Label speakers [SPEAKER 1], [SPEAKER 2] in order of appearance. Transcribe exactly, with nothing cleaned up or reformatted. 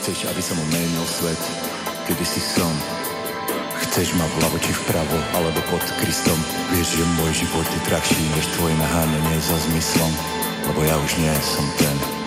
[SPEAKER 1] chceš, aby som menil svet, kedy si som. Chceš ma vľavo či vpravo, alebo pod Kristom. Vieš, že môj život je drahší než tvoje naháňanie za zmyslom, lebo ja už nie som ten,